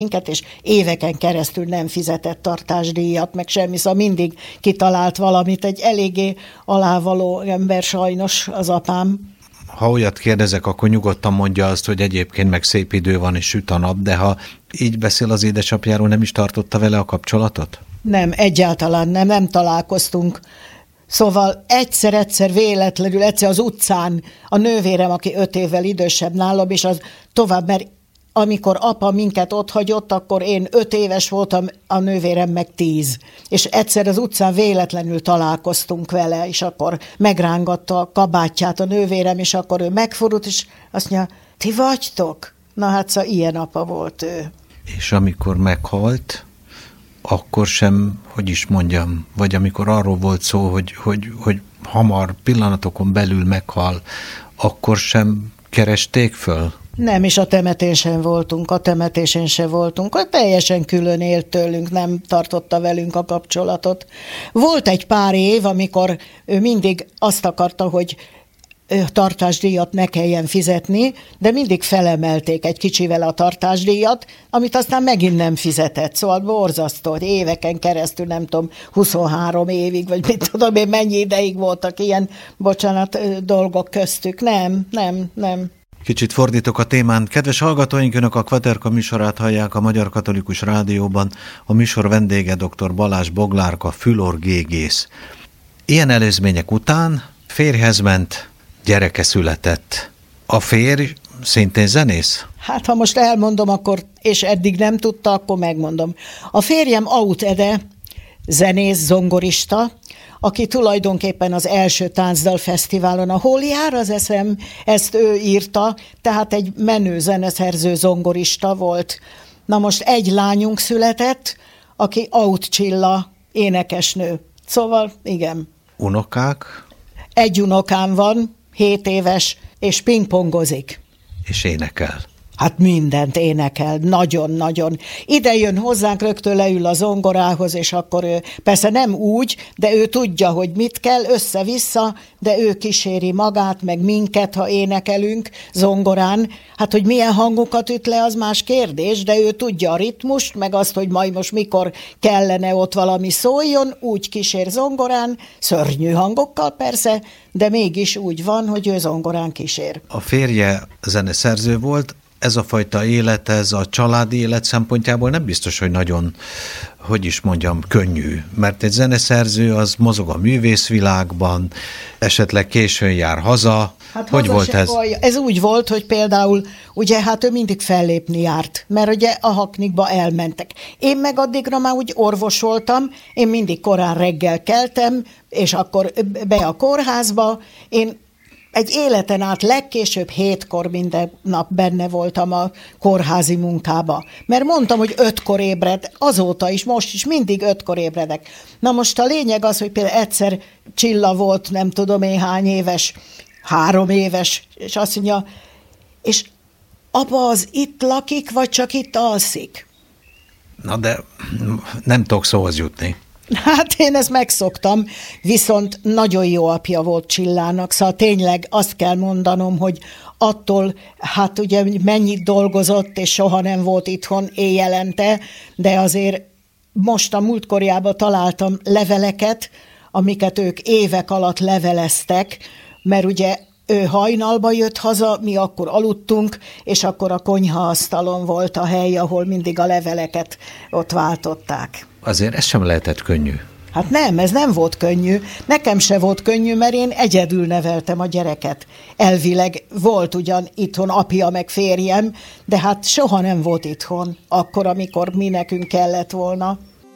minket, és éveken keresztül nem fizetett tartásdíjat, meg semmi, szóval mindig kitalált valamit, egy eléggé alávaló ember sajnos az apám. Ha olyat kérdezek, akkor nyugodtan mondja azt, hogy egyébként meg szép idő van és süt a nap, de ha így beszél az édesapjáról, nem is tartotta vele a kapcsolatot? Nem, egyáltalán nem találkoztunk. Szóval egyszer véletlenül, az utcán a nővérem, aki 5 évvel idősebb nálam, és az tovább, mert amikor apa minket otthagyott, akkor én 5 éves voltam, a nővérem meg 10. És egyszer az utcán véletlenül találkoztunk vele, és akkor megrángatta a kabátját a nővérem, és akkor ő megfordult, és azt mondja, ti vagytok? Na hát szóval ilyen apa volt ő. És amikor meghalt, akkor sem, hogy is mondjam, vagy amikor arról volt szó, hogy hamar, pillanatokon belül meghal, akkor sem keresték föl? Nem, és a temetésen sem voltunk, teljesen külön élt tőlünk, nem tartotta velünk a kapcsolatot. Volt egy pár év, amikor ő mindig azt akarta, hogy tartásdíjat ne kelljen fizetni, de mindig felemelték egy kicsivel a tartásdíjat, amit aztán megint nem fizetett. Szóval borzasztó, hogy éveken keresztül, nem tudom, 23 évig, vagy mit tudom én, mennyi ideig voltak ilyen, dolgok köztük. Nem. Kicsit fordítok a témán. Kedves hallgatóink, Önök a Kvaterka műsorát hallják a Magyar Katolikus Rádióban. A műsor vendége dr. Balázs Boglárka, fülorgégész. Ilyen előzmények után férjhez ment, gyereke született. A férj szintén zenész? Hát, ha most elmondom, akkor, és eddig nem tudta, akkor megmondom. A férjem Aut Ede, zenész, zongorista, aki tulajdonképpen az első táncdal fesztiválon, ahol jár az eszem, ezt ő írta, tehát egy menő zeneszerző zongorista volt. Na most egy lányunk született, aki Aut Csilla, énekesnő. Szóval, igen. Unokák? Egy unokám van, 7 éves, és pingpongozik. És énekel? Hát mindent énekel, nagyon-nagyon. Ide jön hozzánk, rögtön leül a zongorához, és akkor ő, persze nem úgy, de ő tudja, hogy mit kell, össze-vissza, de ő kíséri magát, meg minket, ha énekelünk zongorán. Hát, hogy milyen hangokat üt le, az más kérdés, de ő tudja a ritmust, meg azt, hogy majd most mikor kellene ott valami szóljon, úgy kísér zongorán, szörnyű hangokkal persze, de mégis úgy van, hogy ő zongorán kísér. A férje zeneszerző volt. Ez a fajta élet, ez a családi élet szempontjából nem biztos, hogy nagyon, hogy is mondjam, könnyű. Mert egy zeneszerző az mozog a művészvilágban, esetleg későn jár haza. Hát hogy volt ez? Ez úgy volt, hogy például, ugye, hát ő mindig fellépni járt, mert ugye a Haknikba elmentek. Én meg addigra már úgy orvosoltam, én mindig korán reggel keltem, és akkor be a kórházba, én egy életen át legkésőbb 7-kor minden nap benne voltam a kórházi munkába. Mert mondtam, hogy 5-kor ébred, azóta is, most is mindig 5-kor ébredek. Na most a lényeg az, hogy például egyszer Csilla volt, nem tudom én hány éves, 3 éves, és azt mondja, és apa az itt lakik, vagy csak itt alszik? Na de nem tudok szóhoz jutni. Hát én ezt megszoktam, viszont nagyon jó apja volt Csillának, szóval tényleg azt kell mondanom, hogy attól, hát ugye mennyit dolgozott, és soha nem volt itthon éjjelente, de azért most a múltkorjában találtam leveleket, amiket ők évek alatt leveleztek, mert ugye ő hajnalba jött haza, mi akkor aludtunk, és akkor a konyhaasztalon volt a hely, ahol mindig a leveleket ott váltották. Azért ez sem lehetett könnyű. Hát nem, ez nem volt könnyű. Nekem se volt könnyű, mert én egyedül neveltem a gyereket. Elvileg volt ugyan itthon apja meg férjem, de hát soha nem volt itthon, akkor, amikor mi nekünk kellett volna.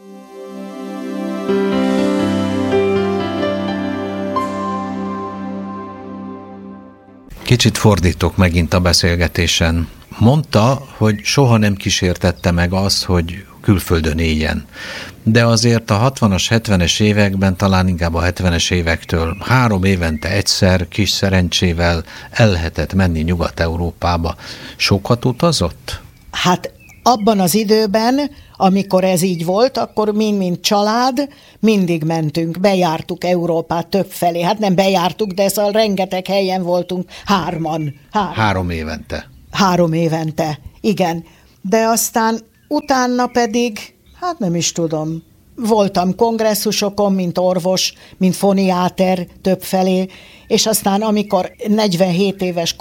Kicsit fordítok megint a beszélgetésen. Mondta, hogy soha nem kísértette meg azt, hogy külföldön éljen. De azért a 60-as, 70-es években, talán inkább a 70-es évektől 3 évente egyszer kis szerencsével el lehetett menni Nyugat-Európába. Sokat utazott? Hát abban az időben, amikor ez így volt, akkor mind család, mindig mentünk, bejártuk Európát többfelé. Hát nem bejártuk, de szóval rengeteg helyen voltunk, 3-an. 3 évente. 3 évente, igen. De aztán utána pedig, hát nem is tudom, voltam kongresszusokon, mint orvos, mint foniáter többfelé, és aztán amikor 47 éves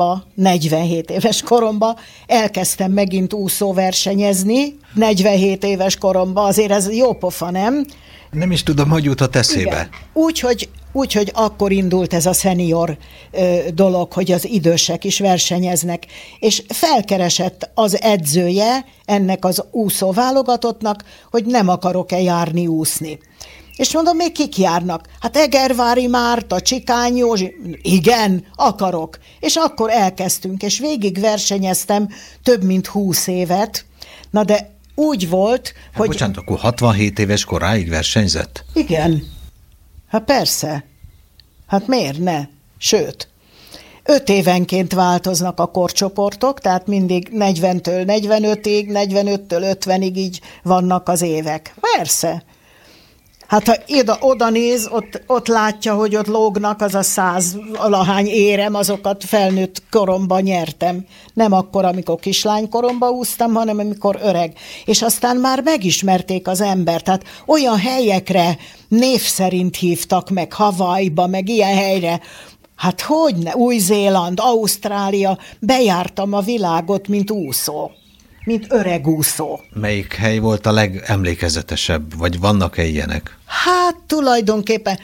koromba elkezdtem megint úszóversenyezni, 47 éves koromba, azért ez jó pofa, nem? Nem is tudom, hogy jutott eszébe. Úgyhogy akkor indult ez a szenior dolog, hogy az idősek is versenyeznek, és felkeresett az edzője ennek az úszóválogatottnak, hogy nem akarok-e járni úszni. És mondom, még kik járnak? Hát Egervári Márta, Csikány Józsi, igen, akarok. És akkor elkezdtünk, és végig versenyeztem több mint 20 évet, na de úgy volt, hogy... Bocsánat, akkor 67 éves koráig versenyzett? Igen. Hát persze. Hát miért ne? Sőt, 5 évenként változnak a korcsoportok, tehát mindig 40-től 45-ig, 45-től 50-ig így vannak az évek. Persze. Hát ha oda néz, ott látja, hogy ott lógnak az a 100 valahány érem, azokat felnőtt koromban nyertem. Nem akkor, amikor kislánykoromban úsztam, hanem amikor öreg. És aztán már megismerték az embert. Tehát olyan helyekre név szerint hívtak meg, Hawaiiba, meg ilyen helyre. Hát hogyne, Új-Zéland, Ausztrália, bejártam a világot, mint úszó. Mint öreg úszó. Melyik hely volt a legemlékezetesebb, vagy vannak-e ilyenek? Hát tulajdonképpen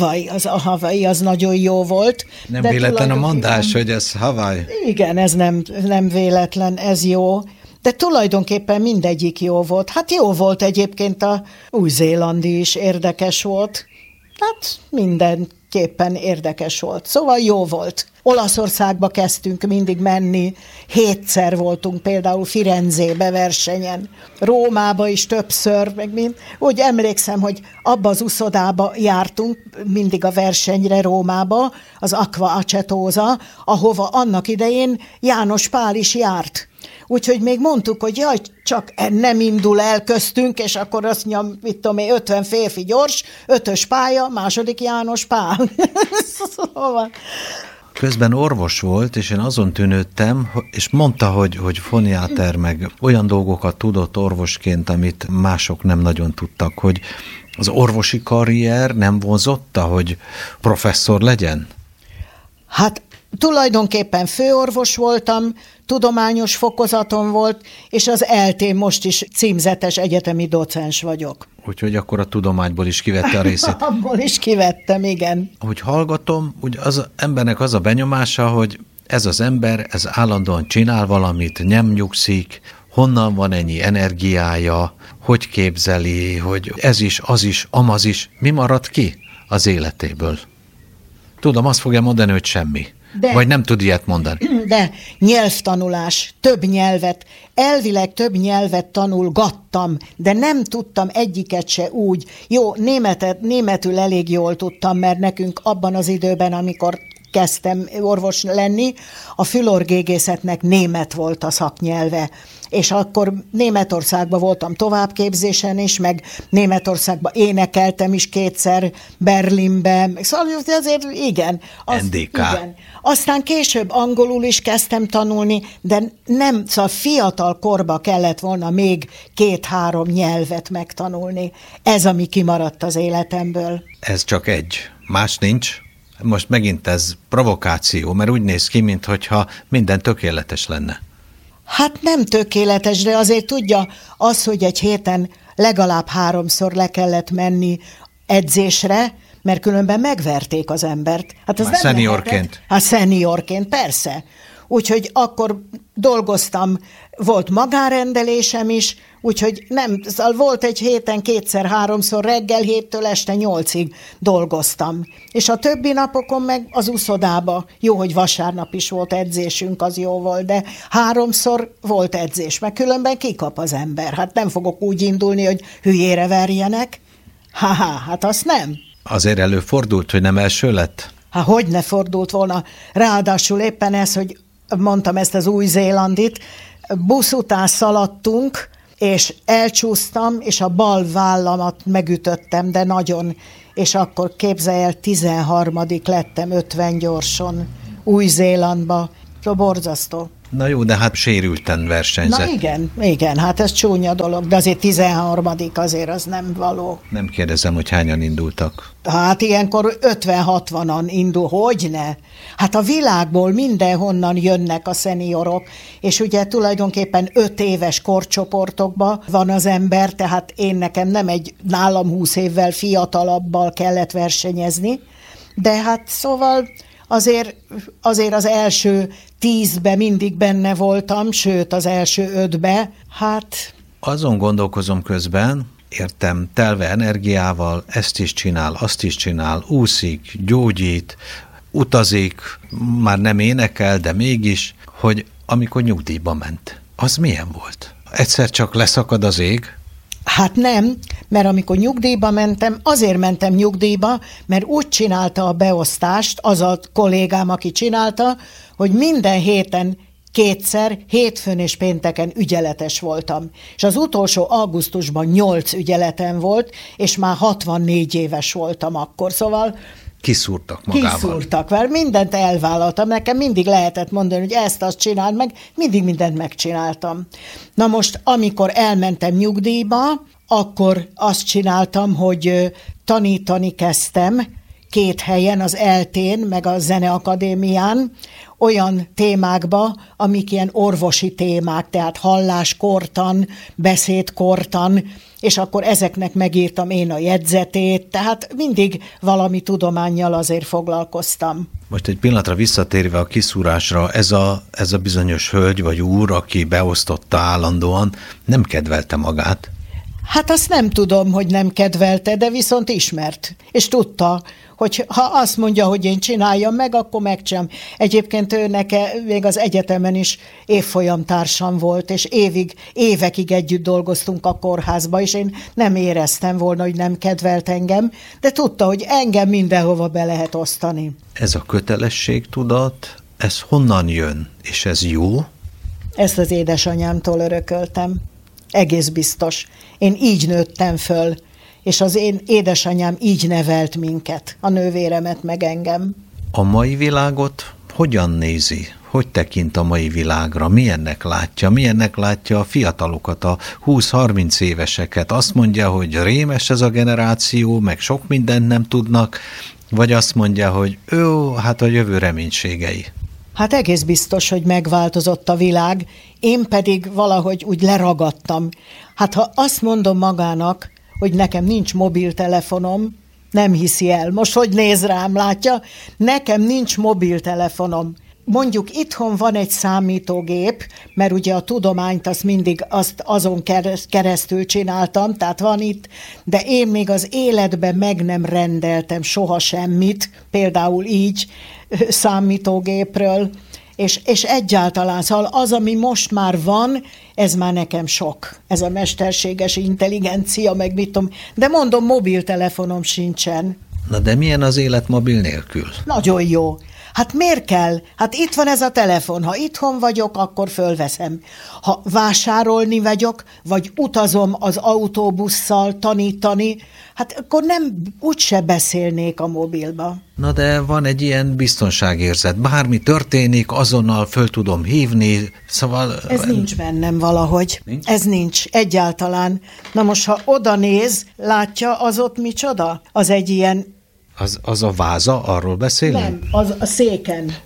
a Hawaii az nagyon jó volt. Nem véletlen a mondás, hogy ez Hawaii? Igen, ez nem véletlen, ez jó. De tulajdonképpen mindegyik jó volt. Hát jó volt egyébként a új-zélandi is, érdekes volt. Hát mindenképpen érdekes volt. Szóval jó volt. Olaszországba kezdtünk mindig menni, 7-szer voltunk például Firenzébe versenyen, Rómába is többször, meg mind. Úgy emlékszem, hogy abba az uszodába jártunk mindig a versenyre Rómába, az Aqua Acetosa, ahova annak idején János Pál is járt. Úgyhogy még mondtuk, hogy jaj, csak nem indul el köztünk, és akkor azt mondja, mit tudom én, 50 férfi gyors, 5-ös pálya, második János Pál. Szóval... Közben orvos volt, és én azon tűnődtem, és mondta, hogy foniáter meg olyan dolgokat tudott orvosként, amit mások nem nagyon tudtak, hogy az orvosi karrier nem vonzotta, hogy professzor legyen? Hát tulajdonképpen főorvos voltam, tudományos fokozatom volt, és az ELTÉn most is címzetes egyetemi docens vagyok. Úgyhogy akkor a tudományból is kivette a részét. Abból is kivettem, igen. Ahogy hallgatom, úgy az embernek az a benyomása, hogy ez az ember, ez állandóan csinál valamit, nem nyugszik, honnan van ennyi energiája, hogy képzeli, hogy ez is, az is, amaz is, mi marad ki az életéből? Tudom, azt fogja mondani, hogy semmi. Vagy nem tud ilyet mondani. De nyelvtanulás, több nyelvet, elvileg több nyelvet tanulgattam, de nem tudtam egyiket se úgy. Jó, németül elég jól tudtam, mert nekünk abban az időben, amikor kezdtem orvos lenni, a fülorgégészetnek német volt a szaknyelve. És akkor Németországban voltam továbbképzésen is, meg Németországban énekeltem is 2-szer Berlinben. Szóval azért igen. NDK. Igen. Aztán később angolul is kezdtem tanulni, de nem, szóval fiatal korba kellett volna még 2-3 nyelvet megtanulni. Ez, ami kimaradt az életemből. Ez csak egy. Más nincs? Most megint ez provokáció, mert úgy néz ki, mintha minden tökéletes lenne. Hát nem tökéletes, de azért tudja, az, hogy egy héten legalább 3-szor le kellett menni edzésre, mert különben megverték az embert. Hát az már szeniorként. Hát szeniorként, persze. Úgyhogy akkor dolgoztam, volt magárendelésem is, úgyhogy nem, szóval volt egy héten 2-3-szor reggel 7-től este 8-ig dolgoztam. És a többi napokon meg az uszodába, jó, hogy vasárnap is volt edzésünk, az jó volt, de 3-szor volt edzés, mert különben kikap az ember. Hát nem fogok úgy indulni, hogy hülyére verjenek. Hát azt nem. Azért előfordult, hogy nem első lett? Hogy ne fordult volna. Ráadásul éppen ez, hogy mondtam ezt az új-zélandit, busz után szaladtunk, és elcsúsztam, és a bal vállamat megütöttem, de nagyon, és akkor képzelj el, 13. lettem 50 gyorson, Új-Zélandba. Borzasztó. Na jó, de hát sérülten versenyzett. Na igen, hát ez csúnya dolog, de azért 13. azért az nem való. Nem kérdezem, hogy hányan indultak. Hát ilyenkor 50-60-an indul, hogyne? Hát a világból mindenhonnan jönnek a szeniorok, és ugye tulajdonképpen 5 éves korcsoportokban van az ember, tehát nekem nem egy nálam 20 évvel fiatalabbal kellett versenyezni, de hát szóval azért az első 10-be mindig benne voltam, sőt az első 5-be, hát... Azon gondolkozom közben, értem, telve energiával, ezt is csinál, azt is csinál, úszik, gyógyít, utazik, már nem énekel, de mégis, hogy amikor nyugdíjba ment, az milyen volt? Egyszer csak leszakad az ég? Hát nem, mert amikor nyugdíjba mentem, azért mentem nyugdíjba, mert úgy csinálta a beosztást, az a kollégám, aki csinálta, hogy minden héten 2-szer, hétfőn és pénteken ügyeletes voltam. És az utolsó augusztusban 8 ügyeletem volt, és már 64 éves voltam akkor, szóval... Kiszúrtak magával. Kiszúrtak, mert mindent elvállaltam. Nekem mindig lehetett mondani, hogy ezt-azt csináld meg, mindig mindent megcsináltam. Na most, amikor elmentem nyugdíjba, akkor azt csináltam, hogy tanítani kezdtem 2 helyen, az ELTÉN, meg a Zeneakadémián, olyan témákba, amik ilyen orvosi témák, tehát halláskortan, beszédkortan, és akkor ezeknek megírtam én a jegyzetét, tehát mindig valami tudománnyal azért foglalkoztam. Most egy pillanatra visszatérve a kiszúrásra, ez a bizonyos hölgy vagy úr, aki beosztotta állandóan, nem kedvelte magát? Hát azt nem tudom, hogy nem kedvelte, de viszont ismert. És tudta, hogy ha azt mondja, hogy én csináljam meg, akkor megcsinálom. Egyébként ő még az egyetemen is évfolyamtársam volt, és évekig együtt dolgoztunk a kórházba, és én nem éreztem volna, hogy nem kedvelt engem, de tudta, hogy engem mindenhova be lehet osztani. Ez a kötelességtudat, ez honnan jön? És ez jó? Ezt az édesanyámtól örököltem. Egész biztos. Én így nőttem föl, és az én édesanyám így nevelt minket, a nővéremet meg engem. A mai világot hogyan nézi? Hogy tekint a mai világra? Milyennek látja a fiatalokat, a 20-30 éveseket? Azt mondja, hogy rémes ez a generáció, meg sok mindent nem tudnak, vagy azt mondja, hogy hát a jövő reménységei? Hát egész biztos, hogy megváltozott a világ, én pedig valahogy úgy leragadtam. Hát ha azt mondom magának, hogy nekem nincs mobiltelefonom, nem hiszi el. Most hogy néz rám, látja? Nekem nincs mobiltelefonom. Mondjuk itthon van egy számítógép, mert ugye a tudományt azt mindig azon keresztül csináltam, tehát van itt, de én még az életben meg nem rendeltem soha semmit, például így számítógépről, és egyáltalán, szóval az, ami most már van, ez már nekem sok. Ez a mesterséges intelligencia, meg mit tudom, de mondom, mobiltelefonom sincsen. Na de milyen az élet mobil nélkül? Nagyon jó. Hát miért kell? Hát itt van ez a telefon. Ha itthon vagyok, akkor fölveszem. Ha vásárolni vagyok, vagy utazom az autóbusszal tanítani, hát akkor nem úgyse beszélnék a mobilba. Na de van egy ilyen biztonságérzet. Bármi történik, azonnal föl tudom hívni, szóval... Ez nincs bennem valahogy. Nincs? Ez nincs egyáltalán. Na most, ha oda néz, látja, az ott micsoda? Az egy ilyen... Az a váza, arról beszélünk? Nem, az a széken.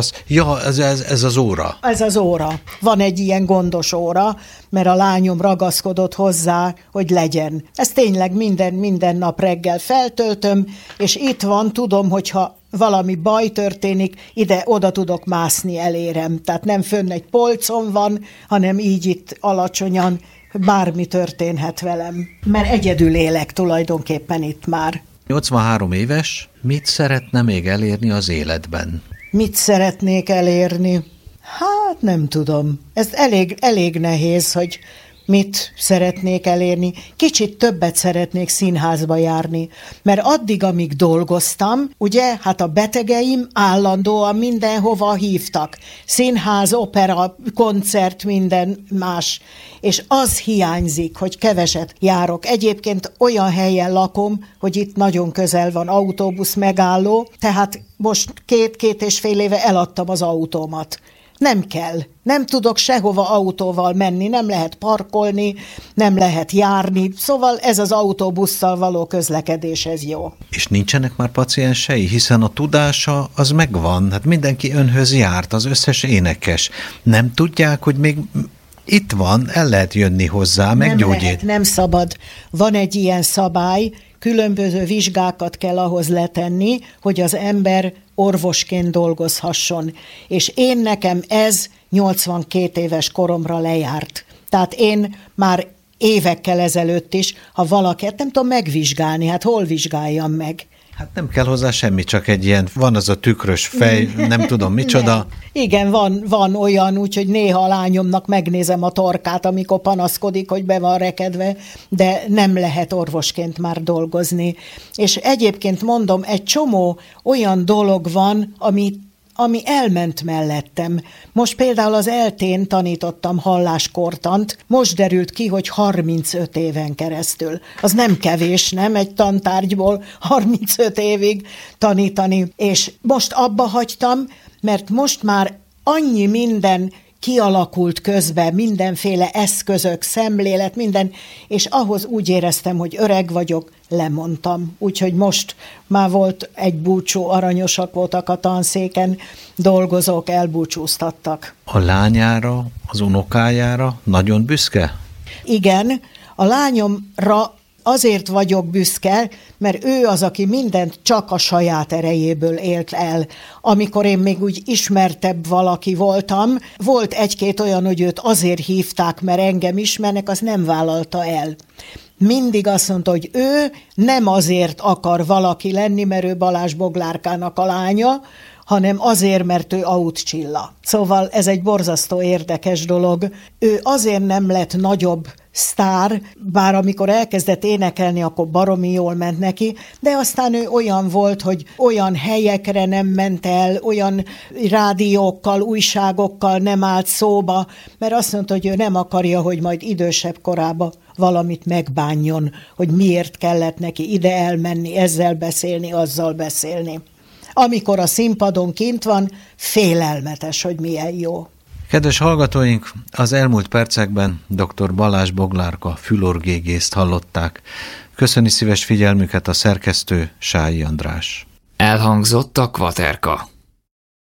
Ez az óra. Ez az óra. Van egy ilyen gondos óra, mert a lányom ragaszkodott hozzá, hogy legyen. Ez tényleg minden nap reggel feltöltöm, és itt van, tudom, hogyha valami baj történik, oda tudok mászni, elérem. Tehát nem fönn egy polcon van, hanem így itt alacsonyan bármi történhet velem. Mert egyedül élek tulajdonképpen itt már. 83 éves, mit szeretne még elérni az életben? Mit szeretnék elérni? Hát nem tudom. Ez elég nehéz, hogy mit szeretnék elérni. Kicsit többet szeretnék színházba járni, mert addig, amíg dolgoztam, ugye, hát a betegeim állandóan mindenhova hívtak. Színház, opera, koncert, minden más. És az hiányzik, hogy keveset járok. Egyébként olyan helyen lakom, hogy itt nagyon közel van autóbusz megálló, tehát most 2,5 éve eladtam az autómat. Nem kell. Nem tudok sehova autóval menni, nem lehet parkolni, nem lehet járni, szóval ez az autóbusszal való közlekedés, ez jó. És nincsenek már paciensei, hiszen a tudása az megvan, hát mindenki önhöz járt, az összes énekes. Nem tudják, hogy még itt van, el lehet jönni hozzá, meggyógyít. Nem lehet, nem szabad. Van egy ilyen szabály, különböző vizsgákat kell ahhoz letenni, hogy az ember orvosként dolgozhasson. És nekem ez 82 éves koromra lejárt. Tehát én már évekkel ezelőtt is, ha valakit nem tudom megvizsgálni, hát hol vizsgáljam meg? Hát nem kell hozzá semmi, csak egy ilyen, van az a tükrös fej, nem tudom micsoda. Nem. Igen, van olyan, úgyhogy néha a lányomnak megnézem a torkát, amikor panaszkodik, hogy be van rekedve, de nem lehet orvosként már dolgozni. És egyébként mondom, egy csomó olyan dolog van, ami elment mellettem. Most például az ELTÉn tanítottam halláskortant, most derült ki, hogy 35 éven keresztül. Az nem kevés, nem? Egy tantárgyból 35 évig tanítani. És most abba hagytam, mert most már annyi minden kialakult közben, mindenféle eszközök, szemlélet, minden, és ahhoz úgy éreztem, hogy öreg vagyok, lemondtam. Úgyhogy most már volt egy búcsú, aranyosak voltak a tanszéken, dolgozók elbúcsúztattak. A lányára, az unokájára nagyon büszke? Igen, a lányomra azért vagyok büszke, mert ő az, aki mindent csak a saját erejéből élt el. Amikor én még úgy ismertebb valaki voltam, volt egy-két olyan, hogy őt azért hívták, mert engem ismernek, az nem vállalta el. Mindig azt mondta, hogy ő nem azért akar valaki lenni, mert ő Balázs Boglárkának a lánya, hanem azért, mert ő Aut Csilla. Szóval ez egy borzasztó érdekes dolog. Ő azért nem lett nagyobb sztár, bár amikor elkezdett énekelni, akkor baromi jól ment neki, de aztán ő olyan volt, hogy olyan helyekre nem ment el, olyan rádiókkal, újságokkal nem állt szóba, mert azt mondta, hogy ő nem akarja, hogy majd idősebb korában valamit megbánjon, hogy miért kellett neki ide elmenni, ezzel beszélni, azzal beszélni. Amikor a színpadon kint van, félelmetes, hogy milyen jó. Kedves hallgatóink, az elmúlt percekben dr. Balázs Boglárka fülorgégészt hallották. Köszöni szíves figyelmüket a szerkesztő, Sályi András. Elhangzott a Kvaterka.